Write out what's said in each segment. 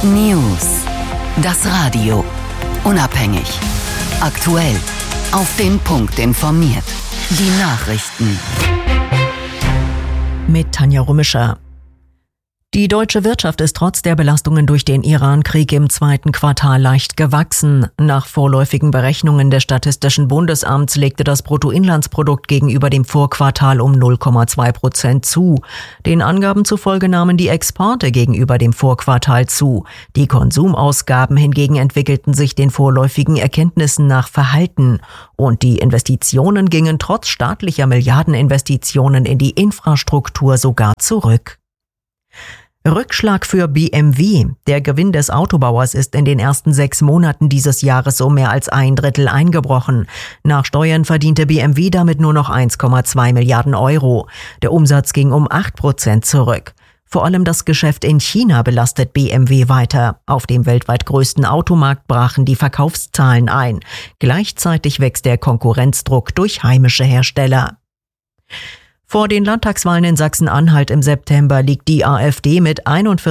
News. Das Radio. Unabhängig. Aktuell. Auf den Punkt informiert. Die Nachrichten. Mit Tanja Rummischer. Die deutsche Wirtschaft ist trotz der Belastungen durch den Iran-Krieg im zweiten Quartal leicht gewachsen. Nach vorläufigen Berechnungen des Statistischen Bundesamts legte das Bruttoinlandsprodukt gegenüber dem Vorquartal um 0,2% zu. Den Angaben zufolge nahmen die Exporte gegenüber dem Vorquartal zu. Die Konsumausgaben hingegen entwickelten sich den vorläufigen Erkenntnissen nach verhalten. Und die Investitionen gingen trotz staatlicher Milliardeninvestitionen in die Infrastruktur sogar zurück. Rückschlag für BMW. Der Gewinn des Autobauers ist in den ersten 6 Monaten dieses Jahres um mehr als 1/3 eingebrochen. Nach Steuern verdiente BMW damit nur noch 1,2 Milliarden Euro. Der Umsatz ging um 8% zurück. Vor allem das Geschäft in China belastet BMW weiter. Auf dem weltweit größten Automarkt brachen die Verkaufszahlen ein. Gleichzeitig wächst der Konkurrenzdruck durch heimische Hersteller. Vor den Landtagswahlen in Sachsen-Anhalt im September liegt die AfD mit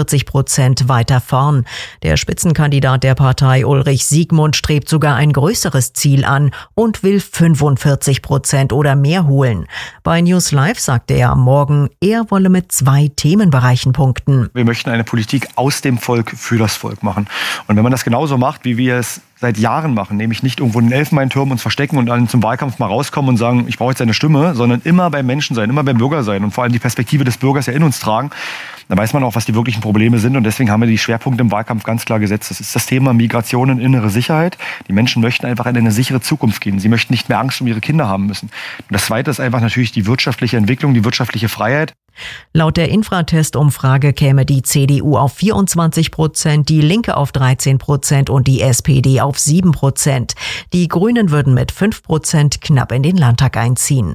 41% weiter vorn. Der Spitzenkandidat der Partei Ulrich Siegmund strebt sogar ein größeres Ziel an und will 45% oder mehr holen. Bei News Live sagte er am Morgen, er wolle mit 2 Themenbereichen punkten. Wir möchten eine Politik aus dem Volk für das Volk machen. Und wenn man das genauso macht, wie wir es seit Jahren machen, nämlich nicht irgendwo in den Elfenbeinturm uns verstecken und dann zum Wahlkampf mal rauskommen und sagen, ich brauche jetzt eine Stimme, sondern immer beim Menschen sein, immer beim Bürger sein und vor allem die Perspektive des Bürgers ja in uns tragen, dann weiß man auch, was die wirklichen Probleme sind und deswegen haben wir die Schwerpunkte im Wahlkampf ganz klar gesetzt. Das ist das Thema Migration und innere Sicherheit. Die Menschen möchten einfach in eine sichere Zukunft gehen. Sie möchten nicht mehr Angst um ihre Kinder haben müssen. Und das Zweite ist einfach natürlich die wirtschaftliche Entwicklung, die wirtschaftliche Freiheit. Laut der Infratest-Umfrage käme die CDU auf 24%, die Linke auf 13% und die SPD auf 7%. Die Grünen würden mit 5% knapp in den Landtag einziehen.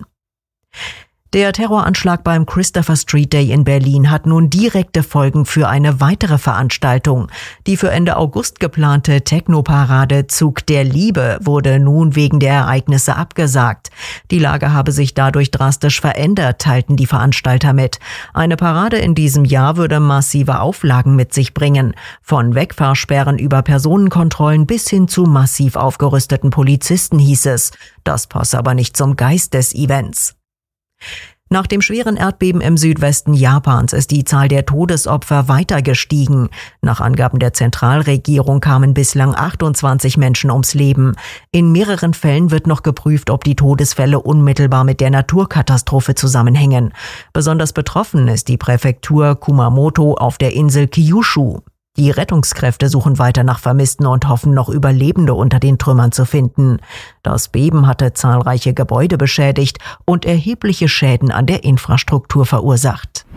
Der Terroranschlag beim Christopher Street Day in Berlin hat nun direkte Folgen für eine weitere Veranstaltung. Die für Ende August geplante Techno-Parade Zug der Liebe wurde nun wegen der Ereignisse abgesagt. Die Lage habe sich dadurch drastisch verändert, teilten die Veranstalter mit. Eine Parade in diesem Jahr würde massive Auflagen mit sich bringen. Von Wegfahrsperren über Personenkontrollen bis hin zu massiv aufgerüsteten Polizisten hieß es. Das passe aber nicht zum Geist des Events. Nach dem schweren Erdbeben im Südwesten Japans ist die Zahl der Todesopfer weiter gestiegen. Nach Angaben der Zentralregierung kamen bislang 28 Menschen ums Leben. In mehreren Fällen wird noch geprüft, ob die Todesfälle unmittelbar mit der Naturkatastrophe zusammenhängen. Besonders betroffen ist die Präfektur Kumamoto auf der Insel Kyushu. Die Rettungskräfte suchen weiter nach Vermissten und hoffen, noch Überlebende unter den Trümmern zu finden. Das Beben hatte zahlreiche Gebäude beschädigt und erhebliche Schäden an der Infrastruktur verursacht.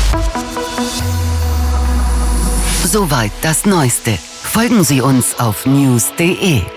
Soweit das Neueste. Folgen Sie uns auf news.de. news.de.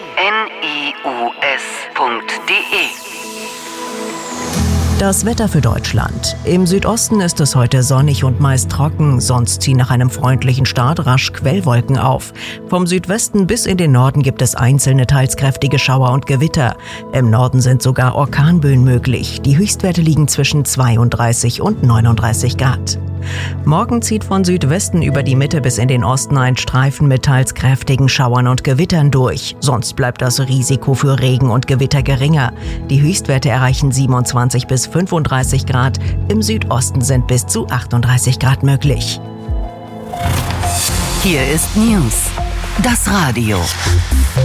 Das Wetter für Deutschland. Im Südosten ist es heute sonnig und meist trocken, sonst ziehen nach einem freundlichen Start rasch Quellwolken auf. Vom Südwesten bis in den Norden gibt es einzelne teils kräftige Schauer und Gewitter. Im Norden sind sogar Orkanböen möglich. Die Höchstwerte liegen zwischen 32 und 39 Grad. Morgen zieht von Südwesten über die Mitte bis in den Osten ein Streifen mit teils kräftigen Schauern und Gewittern durch. Sonst bleibt das Risiko für Regen und Gewitter geringer. Die Höchstwerte erreichen 27 bis 35 Grad. Im Südosten sind bis zu 38 Grad möglich. Hier ist News. Das Radio.